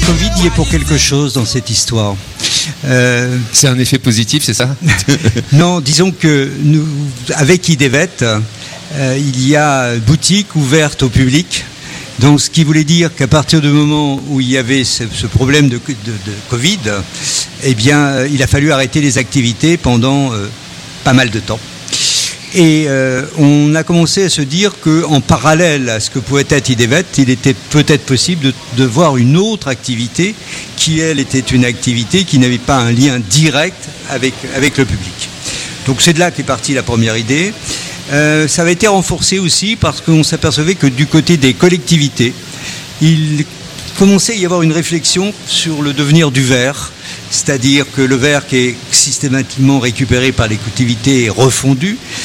Covid y est pour quelque chose dans cette histoire. C'est un effet positif, c'est ça? Non, disons que nous, avec IDEVET, il y a boutique ouverte au public. Donc, ce qui voulait dire qu'à partir du moment où il y avait ce problème de Covid, eh bien, il a fallu arrêter les activités pendant pas mal de temps. Et on a commencé à se dire qu'en parallèle à ce que pouvait être IDEVET, il était peut-être possible de voir une autre activité qui, elle, était une activité qui n'avait pas un lien direct avec le public. Donc c'est de là qu'est partie la première idée. Ça avait été renforcé aussi parce qu'on s'apercevait que du côté des collectivités, il commençait à y avoir une réflexion sur le devenir du verre, c'est-à-dire que le verre qui est systématiquement récupéré par les collectivités est refondu,